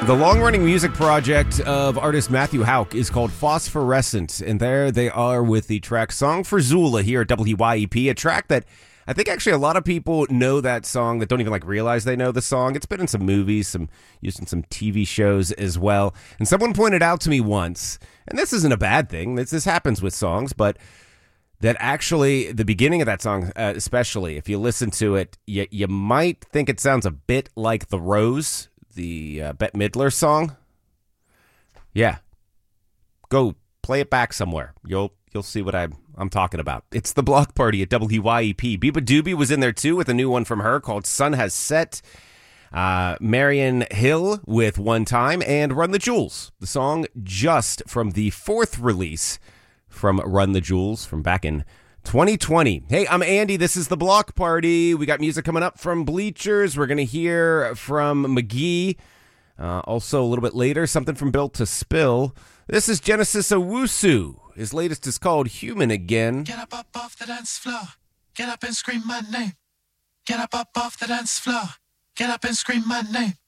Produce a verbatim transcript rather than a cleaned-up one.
The long-running music project of artist Matthew Houck is called Phosphorescent, and there they are with the track Song for Zula here at W Y E P, a track that I think actually a lot of people know that song that don't even like realize they know the song. It's been in some movies, some used in some T V shows as well. And someone pointed out to me once, and this isn't a bad thing, this, this happens with songs, but that actually the beginning of that song, uh, especially if you listen to it, you, you might think it sounds a bit like The Rose, the uh, Bette Midler song. Yeah. Go play it back somewhere. You'll you'll see what I'm, I'm talking about. It's the Block Party at W Y E P. Biba Doobie was in there too with a new one from her called Sun Has Set. Uh, Marion Hill with One Time and Run the Jewels, the song just from the fourth release from Run the Jewels from back in twenty twenty. Hey, I'm Andy. This is the Block Party. We got music coming up from Bleachers. We're going to hear from McGee. Uh, also, a little bit later, something from Built to Spill. This is Genesis Owusu. His latest is called Human Again. Get up, up off the dance floor. Get up and scream my name. Get up, up off the dance floor. Get up and scream my name.